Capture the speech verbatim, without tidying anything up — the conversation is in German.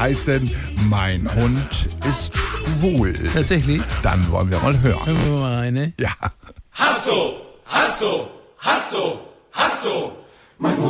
heißt denn Mein Hund ist schwul? Tatsächlich? Dann wollen wir mal hören. Hören wir mal rein, ne? Ja. Hasso, Hasso, Hasso, Hasso. Mein Hund